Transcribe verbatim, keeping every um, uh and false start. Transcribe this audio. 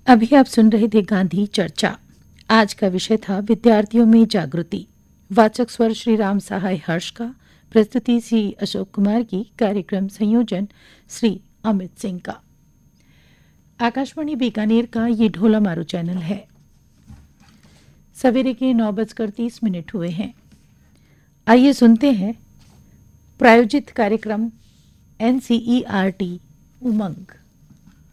अभी आप सुन रहे थे गांधी चर्चा। आज का विषय था विद्यार्थियों में जागृति। वाचक स्वर श्री राम सहाय हर्ष का, प्रस्तुति श्री अशोक कुमार की, कार्यक्रम संयोजन श्री अमित सिंह का। आकाशवाणी बीकानेर का ये ढोला मारू चैनल है। सवेरे के नौ बजकर तीस मिनट हुए हैं। आइए सुनते हैं प्रायोजित कार्यक्रम N C E R T उमंग।